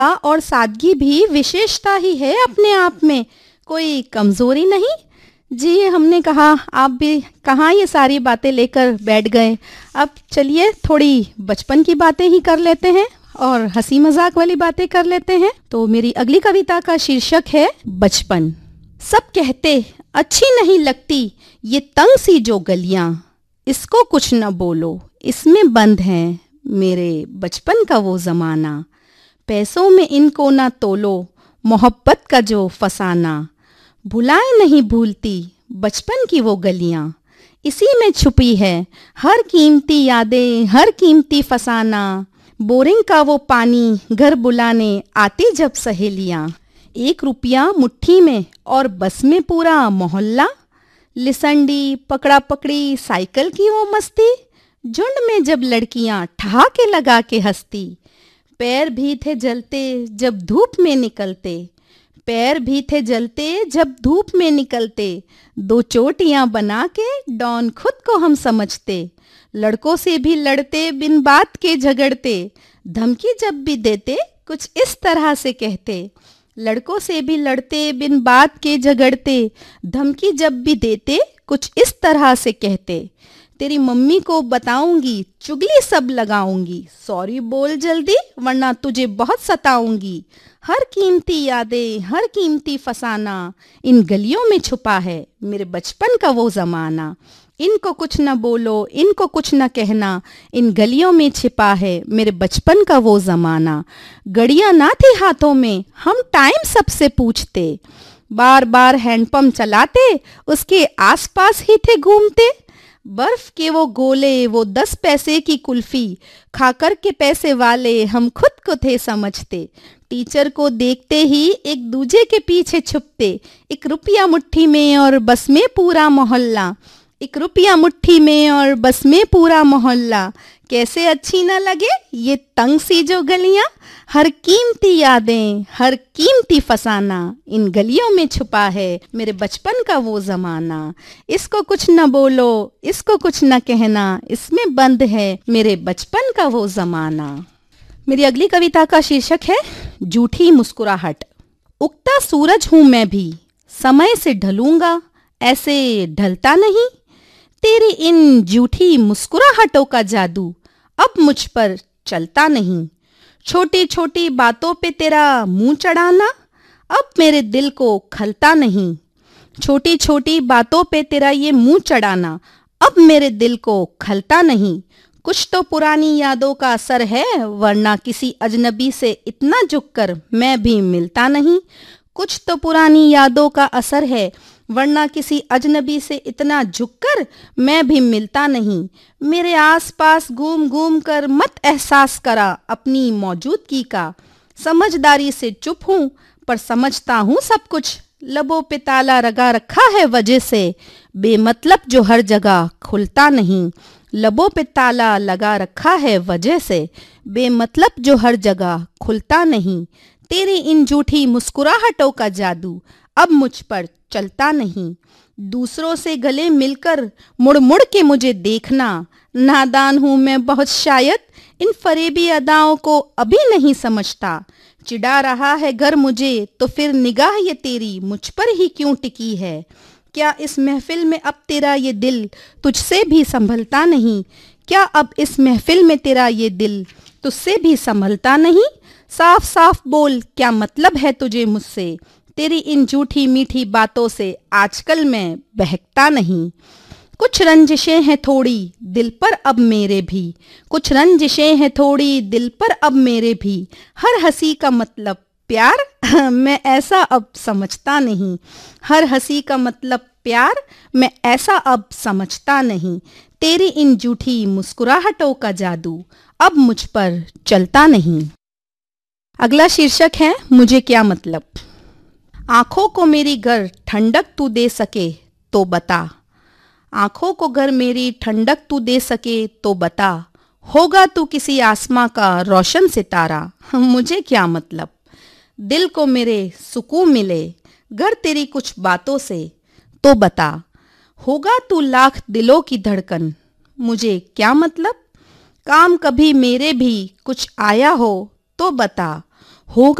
और सादगी भी विशेषता ही है अपने आप में, कोई कमजोरी नहीं। जी, हमने कहा आप भी कहाँ ये सारी बातें लेकर बैठ गए। अब चलिए थोड़ी बचपन की बातें ही कर लेते हैं और हंसी मजाक वाली बातें कर लेते हैं। तो मेरी अगली कविता का शीर्षक है बचपन। सब कहते अच्छी नहीं लगती ये तंग सी जो गलियां, इसको कुछ न बोलो इसमें बंद है मेरे बचपन का वो जमाना। पैसों में इनको ना तोलो मोहब्बत का जो फसाना, भुलाए नहीं भूलती बचपन की वो गलियां, इसी में छुपी है हर कीमती यादें हर कीमती फसाना। बोरिंग का वो पानी घर बुलाने आती जब सहेलियां, 1 रुपया मुट्ठी में और बस में पूरा मोहल्ला। लिसंडी पकड़ा पकड़ी साइकिल की वो मस्ती, झुंड में जब लड़कियां ठहाके लगा के हंसती। पैर भी थे जलते जब धूप में निकलते, पैर भी थे जलते जब धूप में निकलते। 2 चोटियां बना के डॉन खुद को हम समझते, लड़कों से भी लड़ते बिन बात के झगड़ते। धमकी जब भी देते कुछ इस तरह से कहते, लड़कों से भी लड़ते बिन बात के झगड़ते। धमकी जब भी देते कुछ इस तरह से कहते, तेरी मम्मी को बताऊंगी चुगली सब लगाऊंगी। सॉरी बोल जल्दी वरना तुझे बहुत सताऊंगी। हर कीमती यादें हर कीमती फसाना, इन गलियों में छुपा है मेरे बचपन का वो जमाना। इनको कुछ न बोलो इनको कुछ न कहना, इन गलियों में छिपा है मेरे बचपन का वो जमाना। घड़ियां ना थी हाथों में हम टाइम सबसे पूछते, बार बार हैंडपंप चलाते उसके आसपास ही थे घूमते। बर्फ के वो गोले वो 10 पैसे की कुल्फी, खाकर के पैसे वाले हम खुद को थे समझते। टीचर को देखते ही एक दूजे के पीछे छुपते, 1 रुपया मुट्ठी में और बस में पूरा मोहल्ला। 1 रुपया मुट्ठी में और बस में पूरा मोहल्ला, कैसे अच्छी न लगे ये तंग सी जो गलियां। हर कीमती यादें हर कीमती फसाना, इन गलियों में छुपा है मेरे बचपन का वो जमाना। इसको कुछ न बोलो इसको कुछ न कहना, इसमें बंद है मेरे बचपन का वो जमाना। मेरी अगली कविता का शीर्षक है झूठी मुस्कुराहट। उगता सूरज हूं मैं भी समय से ढलूंगा, ऐसे ढलता नहीं। तेरी इन झूठी मुस्कुराहटों का जादू अब मुझ पर चलता नहीं। छोटी छोटी बातों पे तेरा मुंह चढ़ाना अब मेरे दिल को खलता नहीं। छोटी छोटी बातों पे तेरा ये मुंह चढ़ाना अब मेरे दिल को खलता नहीं। कुछ तो पुरानी यादों का असर है वरना किसी अजनबी से इतना झुककर मैं भी मिलता नहीं। कुछ तो पुरानी यादों का असर है वरना किसी अजनबी से इतना झुककर मैं भी मिलता नहीं। मेरे आसपास घूम घूम कर मत एहसास करा अपनी मौजूदगी का। समझदारी से चुप हूँ पर समझता हूँ सब कुछ, लबों पे ताला लगा रखा है वजह से बेमतलब जो हर जगह खुलता नहीं। लबों पे ताला लगा रखा है वजह से बेमतलब जो हर जगह खुलता नहीं। तेरी इन झूठी मुस्कुराहटों का जादू अब मुझ पर चलता नहीं। दूसरों से गले मिलकर मुड़ मुड़ के मुझे देखना, नादान हूं मैं बहुत शायद इन फरेबी अदाओं को अभी नहीं समझता। चिढ़ा रहा है घर मुझे तो फिर निगाह ये तेरी मुझ पर ही क्यों टिकी है। क्या इस महफिल में अब तेरा ये दिल तुझसे भी संभलता नहीं। क्या अब इस महफिल में तेरा ये दिल तुझसे भी संभलता नहीं। साफ साफ बोल क्या मतलब है तुझे मुझसे, तेरी इन झूठी मीठी बातों से आजकल मैं बहकता नहीं। कुछ रंजिशें हैं थोड़ी दिल पर अब मेरे भी, कुछ रंजिशें हैं थोड़ी दिल पर अब मेरे भी। हर हंसी का मतलब प्यार मैं ऐसा अब समझता नहीं। हर हंसी का मतलब प्यार मैं ऐसा अब समझता नहीं। तेरी इन झूठी मुस्कुराहटों का जादू अब मुझ पर चलता नहीं। अगला शीर्षक है मुझे क्या मतलब। आंखों को मेरी घर ठंडक तू दे सके तो बता। आंखों को घर मेरी ठंडक तू दे सके तो बता। होगा तू किसी आसमां का रोशन सितारा, मुझे क्या मतलब। दिल को मेरे सुकून मिले घर तेरी कुछ बातों से तो बता। होगा तू लाख दिलों की धड़कन, मुझे क्या मतलब। काम कभी मेरे भी कुछ आया हो तो बता। होगा